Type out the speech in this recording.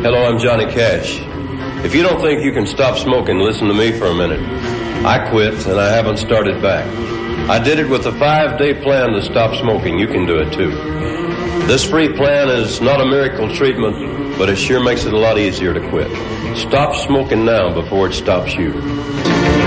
Hello, I'm Johnny Cash. If you don't think you can stop smoking, listen to me for a minute. I quit, and I haven't started back. I did it with a 5-day plan to stop smoking. You can do it, too. This free plan is not a miracle treatment, but it sure makes it a lot easier to quit. Stop smoking now before it stops you.